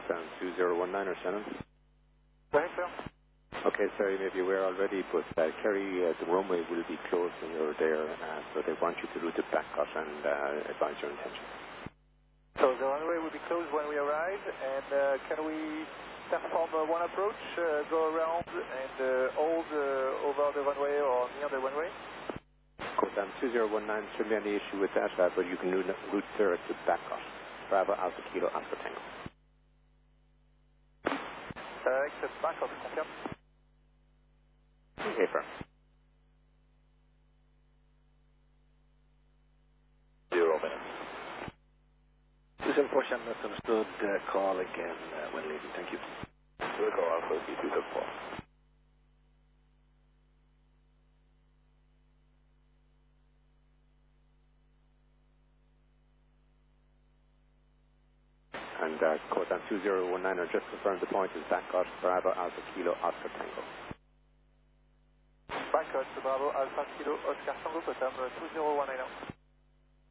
Course 2019 or Shannon. Go ahead, sir. Okay, sir, you may be aware already, but Kerry, the runway will be closed when you're there, so they want you to do the back cut and advise your intention. So the runway will be closed when we arrive, and can we perform one approach, go around and hold over the runway or near the runway? Course 2019 shouldn't be any issue with that, but you can route direct to back cut. Bravo Alpha Kilo Alpha Tango. Direct back cut, confirm. Okay, firm. 0 minutes. Listen, Porsche, misunderstood. Call again when leaving. Thank you. We'll go Alpha C2.4. And course 2019 just confirmed the point is back cut, Bravo Alpha Kilo Oscar Tango. Back cut, Bravo Alpha Kilo Oscar Tango, confirm 2019.